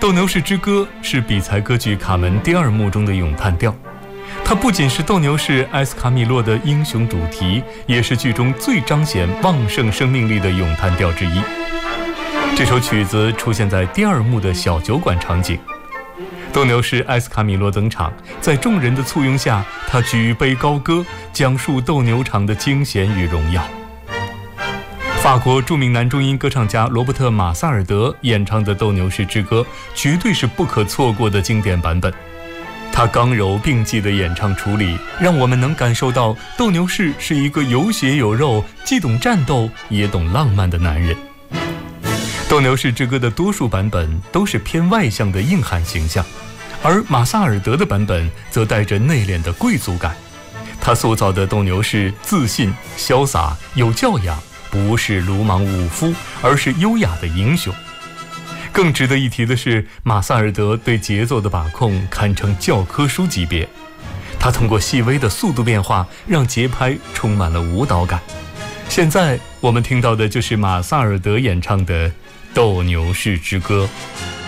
斗牛士之歌是比才歌剧卡门第二幕中的咏叹调，它不仅是斗牛士埃斯卡米洛的英雄主题，也是剧中最彰显旺盛生命力的咏叹调之一。这首曲子出现在第二幕的小酒馆场景，斗牛士埃斯卡米洛登场，在众人的簇拥下，他举杯高歌，讲述斗牛场的惊险与荣耀。法国著名男中音歌唱家罗伯特·马萨尔德演唱的《斗牛士之歌》绝对是不可错过的经典版本。他刚柔并济的演唱处理，让我们能感受到斗牛士是一个有血有肉，既懂战斗也懂浪漫的男人。斗牛士之歌的多数版本都是偏外向的硬汉形象，而马萨尔德的版本则带着内敛的贵族感。他塑造的斗牛士自信、潇洒、有教养，不是鲁莽武夫，而是优雅的英雄。更值得一提的是，马萨尔德对节奏的把控堪称教科书级别。他通过细微的速度变化，让节拍充满了舞蹈感。现在我们听到的就是马萨尔德演唱的《斗牛士之歌》。